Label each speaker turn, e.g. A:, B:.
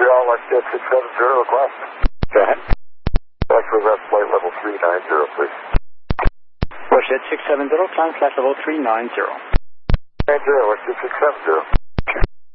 A: Montreal, Westjet 670, request.
B: Go ahead.
A: Select reverse flight level 390, please.
B: Westjet 670, climb flight level 390.
A: 90, Westjet 670.